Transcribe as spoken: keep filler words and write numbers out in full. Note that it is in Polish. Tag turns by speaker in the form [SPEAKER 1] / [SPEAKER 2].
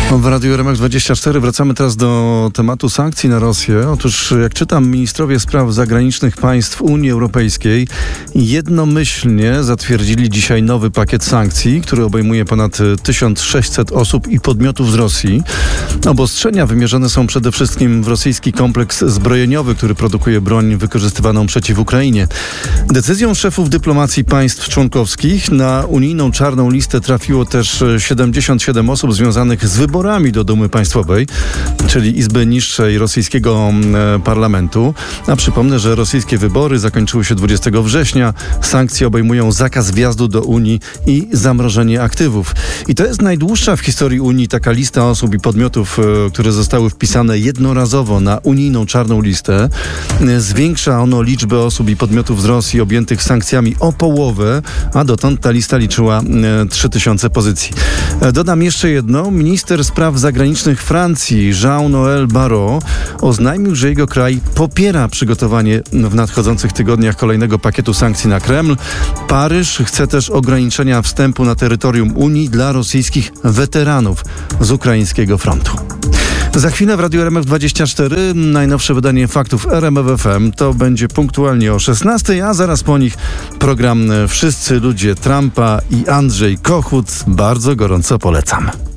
[SPEAKER 1] W Radiu R M F dwadzieścia cztery wracamy teraz do tematu sankcji na Rosję. Otóż, jak czytam, ministrowie spraw zagranicznych państw Unii Europejskiej jednomyślnie zatwierdzili dzisiaj nowy pakiet sankcji, który obejmuje ponad tysiąc sześćset osób i podmiotów z Rosji. Obostrzenia wymierzone są przede wszystkim w rosyjski kompleks zbrojeniowy, który produkuje broń wykorzystywaną przeciw Ukrainie. Decyzją szefów dyplomacji państw członkowskich na unijną czarną listę trafiło też siedemdziesiąt siedem osób związanych z wyborami do Dumy Państwowej, czyli Izby Niższej rosyjskiego e, parlamentu. A przypomnę, że rosyjskie wybory zakończyły się dwudziestego września. Sankcje obejmują zakaz wjazdu do Unii i zamrożenie aktywów. I to jest najdłuższa w historii Unii taka lista osób i podmiotów, e, które zostały wpisane jednorazowo na unijną czarną listę. E, zwiększa ono liczbę osób i podmiotów z Rosji objętych sankcjami o połowę, a dotąd ta lista liczyła e, trzy tysiące pozycji. E, dodam jeszcze jedno. Minister spraw zagranicznych Francji Jean-Noël Barrot oznajmił, że jego kraj popiera przygotowanie w nadchodzących tygodniach kolejnego pakietu sankcji na Kreml. Paryż chce też ograniczenia wstępu na terytorium Unii dla rosyjskich weteranów z ukraińskiego frontu. Za chwilę w Radiu R M F dwadzieścia cztery najnowsze wydanie faktów R M F F M. To będzie punktualnie o szesnastej, a zaraz po nich program Wszyscy ludzie Trumpa i Andrzej Kochut. Bardzo gorąco polecam.